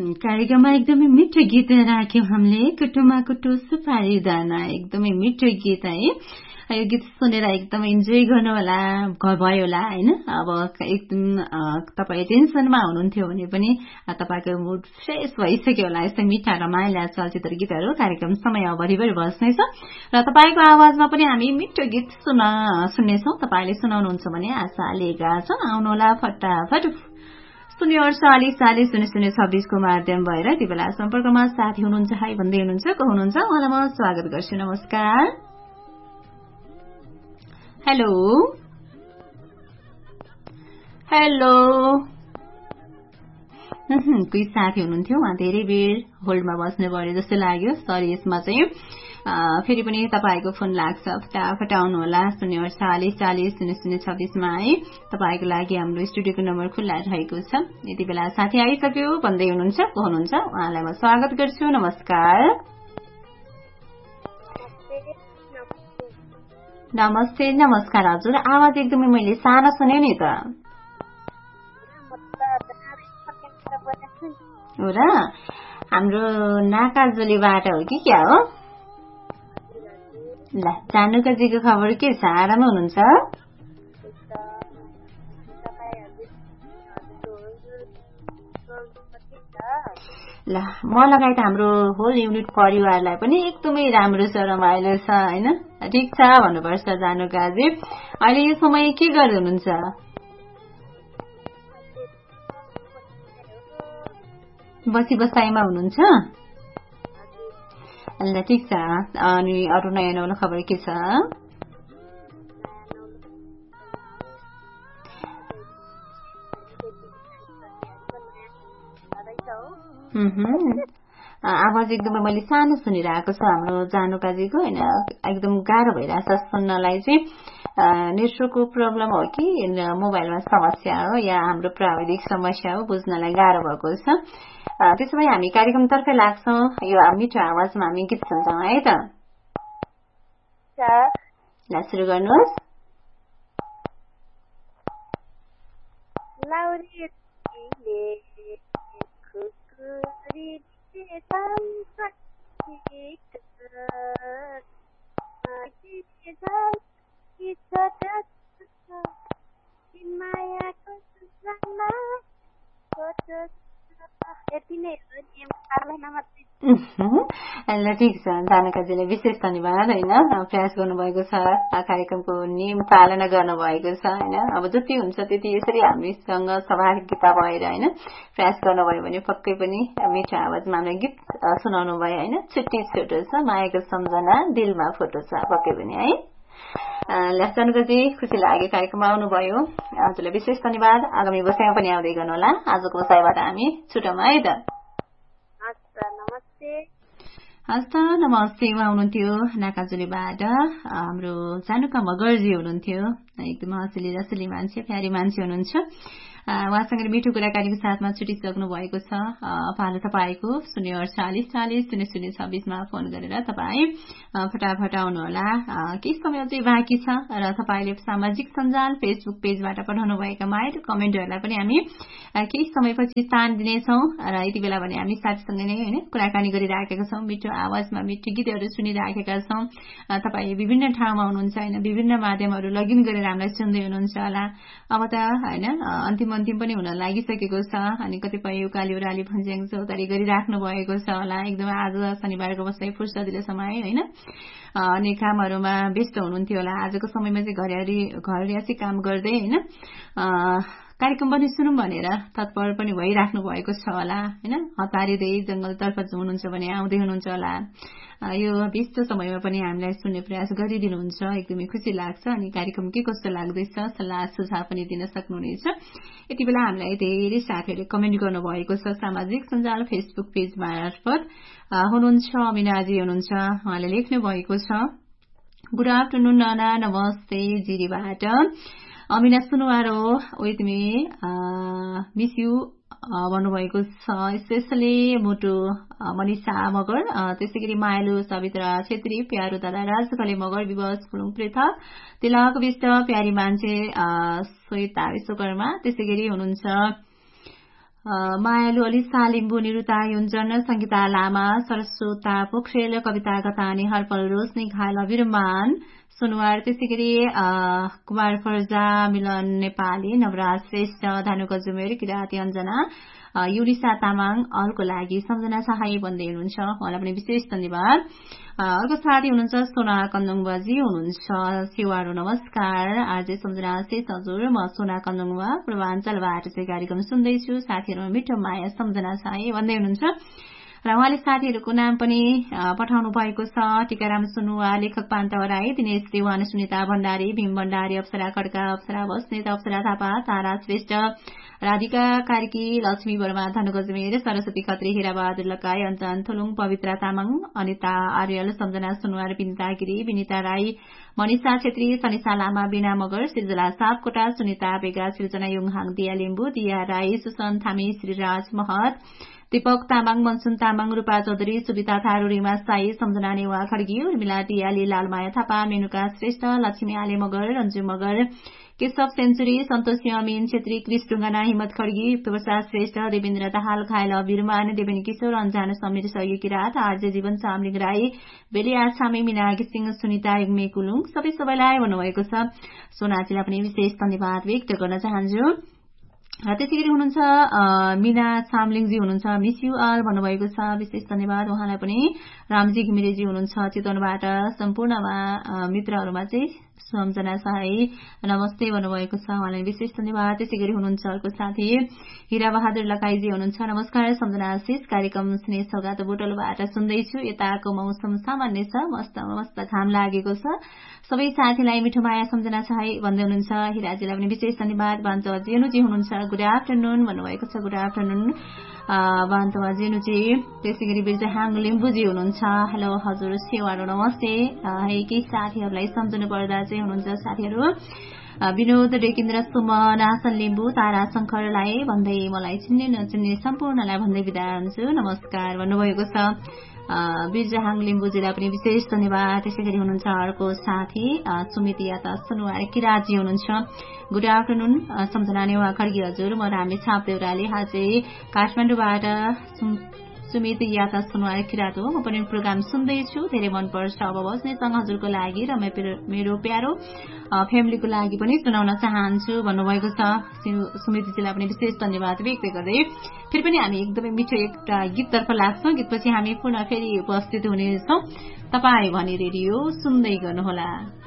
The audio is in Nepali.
कार्यक्रममा एकदमै मिठो गीत राख्यौं हामीले कुटुमा कुटु सुपारी दाना एकदमै मिठो गीत है यो गीत सुनेर एकदमै इन्जोय गर्नु होला भयो होला हैन अब एकदम तपाई टेन्सनमा हुनुहुन्थ्यो भने पनि तपाईको मुड फ्रेश भइसक्यो होला यस्तै मिठा रमाइला चलचित्र गीतहरू कार्यक्रम समय भरिभरि बस्नेछ र तपाईको आवाजमा पनि हामी मिठो गीत सुन्नेछौं तपाईले सुनाउनुहुन्छ भने आशा लिएका छौं आउनु होला फटाफट 048400026 को माध्यम भएर यति बेला सम्पर्कमा साथी हुनुहुन्छ है भन्दै हुनुहुन्छ को हुनुहुन्छ उहाँलाई म स्वागत गर्छु नमस्कार हेलो हेलो कोही साथी हुनुहुन्थ्यो उहाँ धेरै बेर होल्डमा बस्नु पर्यो जस्तो लाग्यो सरी यसमा चाहिँ फेरि पनि तपाईको फोन लाग्छ फटाफट आउनु होला 048400026 मा है तपाईको लागि हाम्रो स्टुडियोको नम्बर खुल्ला रहेको छ यति बेला साथी आइसक्यो भन्दै हुनुहुन्छ को हुनुहुन्छ उहाँलाई म स्वागत गर्छु नमस्कार नमस्ते नमस्कार हजुर आवाज एकदमै मैले सानो सुने नि त हो र हाम्रो नाकाजुलीबाट हो कि क्या हो ल जानुकाजीको खबर के छ आरामै हुनुहुन्छ ल म लगायत हाम्रो होल युनिट परिवारलाई पनि एकदमै राम्रो छ रमाइलो छ हैन ठिक छ भन्नुपर्छ जानुकाजी अहिले यो समय के गर्दै हुनुहुन्छ बसी बसाइमा हुनुहुन्छ ल ठिक छ अनि अरु नयाँ नौलो खबर के छ आवाज एकदमै मैले सानो सुनिरहेको छ हाम्रो जानुकाजीको हैन एकदम गाह्रो भइरहेछ सुन्नलाई चाहिँ नेटवर्कको प्रब्लम हो कि मोबाइलमा समस्या हो या हाम्रो प्राविधिक समस्या हो बुझ्नलाई गाह्रो भएको छ त्यसैले हामी कार्यक्रमतर्फै लाग्छौं यो मिठो आवाजमा हामी गीत सुन्छौं है त ल सुरु गर्नुहोस् ल ठिक छ जानुकाजीले विशेष धन्यवाद हैन प्रयास गर्नुभएको छ कार्यक्रमको नियम पालना गर्नुभएको छ हैन अब जति हुन्छ त्यति यसरी हामीसँग सहभागिता भएर हैन प्रयास गर्नुभयो भने पक्कै पनि मिठो आवाजमा हामीलाई गीत सुनाउनु भयो हैन छुट्टी छोटो छ मायाको सम्झना दिलमा फोटो छ पक्कै पनि है ल जानुकाजी खुसी लाग्यो कार्यक्रममा आउनुभयो हजुरलाई विशेष धन्यवाद आगामी वर्षमा पनि आउँदै गर्नु होला आजको विषयबाट हामी छुटौं है त हस्त नमस्ते उहाँ हुनुहुन्थ्यो नाकाजुलीबाट हाम्रो जानुका मगरजी हुनुहुन्थ्यो एकदम हँसिली रसिली मान्छे प्यारी मान्छे हुनुहुन्छ उहाँसँग मिठो कुराकानीको साथमा छुटिसक्नु भएको छ पालो तपाईको 048400026 मा फोन गरेर तपाई फटाफट आउनु होला केही समय चाहिँ बाँकी छ र तपाईले सामाजिक सञ्जाल फेसबुक पेजबाट पठाउनु भएका माइट कमेन्टहरुलाई पनि हामी केही समयपछि स्थान दिनेछौं र यति बेला भने हामी साथीसँग नै हैन कुराकानी गरिराखेका छौं मिठो आवाजमा मिठो गीतहरु सुनिराखेका छौं तपाई विभिन्न ठाउँमा हुनुहुन्छ हैन विभिन्न माध्यमहरु लगइन गरेर हामीलाई सुन्दै हुनुहुन्छ होला अब त हैन अन्तिम पनि हुन लागिसकेको छ अनि कतिपय उकाली ओराली भन्छ्याङ चौतारी गरिराख्नु भएको छ होला एकदम आज शनिबारको बसाइ फुर्सदिलो समय हैन अनि कामहरुमा व्यस्त हुनुहुन्थ्यो होला आजको समयमा चाहिँ घरयासी काम गर्दै हैन कार्यक्रम पनि सुनौं भनेर तत्पर पनि भइराख्नु भएको छ होला हैन हतारिदै जंगलतर्फ हुनुहुन्छ भने आउँदै हुनुहुन्छ होला यो व्यस्त समयमा पनि हामीलाई सुन्ने प्रयास गरिदिनुहुन्छ एकदमै खुसी लाग्छ अनि कार्यक्रम के कस्तो लाग्दैछ सल्लाह सुझाव पनि दिन सक्नुहुनेछ यति बेला हामीलाई धेरै साथीहरुले कमेन्ट गर्नु भएको छ सामाजिक सञ्जाल फेसबुक पेज मार्फत हुनुहुन्छ अमिनाजी हुनुहुन्छ उहाँले लेख्नु भएको छ गुड आफ्टरनुन नाना नमस्ते जिरीबाट Amina सुनुवारो with me miss you भन्नुभएको छ स्पेशली मुटु मनिषा मगर त्यसैगरी मायालु सविता छेत्री प्यारो दादा राजकले मगर विवश फुलुङ पृथक तिलक विष्ट प्यारी मान्छे श्वेता विश्वकर्मा त्यसैगरी हुनुहुन्छ मायालु अलिसा लिम्बू निरुता युञ्जन संगीता लामा सरस्वता पोखरेल कविता गतानी हरपल रोशनी घायल विरुमान सुनवार त्यसै गरी कुमार फर्जा मिलन नेपाली नवराज श्रेष्ठ धानु गजुमेर किराती अञ्जना युलिसा तामाङ अलको लागि सम्झना सहाय भन्दै हुनुहुन्छ उहाँलाई पनि विशेष धन्यवाद। अर्को साथी हुनुहुन्छ सोना कन्दुङबाजी हुनुहुन्छ सेवारो नमस्कार आज सम्झना शेष हजुर म सोना कन्दुङमा पूर्वाञ्चलबाट चाहिँ कार्यक्रम सुन्दैछु साथीहरूमा मिठो माया सम्झना सहाय भन्दै हुनुहुन्छ र उहाँले साथीहरूको नाम पनि पठाउनु भएको छ। टीकाराम सुनुवा लेखक पान्त राई दिनेश देवान सुनिता भण्डारी भीम भण्डारी अप्सरा खड्का अप्सरा बस्नेत अप्सरा थापा तारा श्रेष्ठ राधिका कार्की लक्ष्मी वर्मा धनु गजमेर सरस्वती खत्री हिराबहादुर लकाई अञ्चन थुलुङ पवित्रा तामाङ अनिता आर्यल सम्झना सुनवार विनिता गिरी विनिता राई मनिषा छेत्री सनिषा लामा बीना मगर सृजला सापकोटा सुनिता बेगा सृजना युङहाङ दिया लिम्बू दिया राई सुसन थामी श्रीराज महत दीपक तामाङ मनसुन तामाङ रूपा चौधरी सुविता थारू रिमा साई सम्झना नेवा खड्गी उर्मिला टियाली लालमाया थापा मेनुका श्रेष्ठ लक्ष्मी आले मगर रञ्जु मगर केशव सेन्चुरी सन्तोष अमीन छेत्री क्रिश ढुङ्गाना हिम्मत खड्गी युक्तप्रसाद श्रेष्ठ देवेन्द्र दाहाल खायल बिरुमान देवेन किशोर अन्जान समीर सहयोगी रात आर्य जीवन सामलिङ राई बेलिया छामे मिना घिसिङ सुनिता युग्मे कुलुङ सबैलाई भन्नुभएको छ। सोनाजीलाई पनि विशेष धन्यवाद व्यक्त गर्न चाहन्छु। त्यसै गरी हुनुहुन्छ मिना सामलिङजी हुनुहुन्छ मिस यु अल भन्नुभएको छ विशेष धन्यवाद उहाँलाई पनि। रामजी घिमिरेजी हुनुहुन्छ चितवनबाट सम्पूर्णमा मित्रहरूमा चाहिँ सम्झना सहाय नमस्ते भन्नुभएको छ उहाँलाई विशेष धन्यवाद। त्यसै गरी हुनुहुन्छ अर्को साथी हिरा बहादुर लकाईजी हुनुहुन्छ नमस्कार सम्झना शेष कार्यक्रम स्नेह सौगात बोटलबाट सुन्दैछु यताको मौसम सामान्य छ मस्त मस्त घाम लागेको छ सबै साथीलाई मिठो माया सम्झना सहाय भन्दै हुनुहुन्छ। हिराजीलाई पनि विशेष धन्यवाद। बान्चवा जेनुजी हुनुहुन्छ गुड आफ्टरनुन भन्नुभएको छ गुड आफ्टरनुन बान्तवा जेनुजी। त्यसै गरी बिर्जाहाङ लिम्बुजी हुनुहुन्छ हेलो हजुर सेवारो नमस्ते केही साथीहरूलाई सम्झनु पर्दा चाहिँ हुनुहुन्छ साथीहरू विनोद डेकेन्द्र सुमन आसन लिम्बू तारा शंकरलाई भन्दै मलाई चिन्ने नचिन्ने सम्पूर्णलाई भन्दै बिदा हुन्छु नमस्कार भन्नुभएको छ बिर्जाहाङ लिम्बुजीलाई पनि विशेष धन्यवाद। त्यसै गरी हुनुहुन्छ अर्को साथी सुमित याता सुनुवार किराजी हुनुहुन्छ गुड आफ्टरनुन सम्झना नेवा खड्गी हजुर म रामे छाप देउराले हाजै काठमाडौँबाट सुमित याता सुनुवार किरात हो म पनि प्रोग्राम सुन्दैछु धेरै मनपर्छ अब बस्नेसँग हजुरको लागि र मेरो प्यारो फ्यामिलीको लागि पनि सुनाउन चाहन्छु भन्नुभएको छ। सुमितजीलाई पनि विशेष धन्यवाद व्यक्त गर्दै फेरि पनि हामी एकदमै मिठो एउटा गीततर्फ लाग्छौं गीतपछि हामी पुनः फेरि उपस्थित हुनेछौं। तपाई भनी रेडियो सुन्दै गर्नुहोला।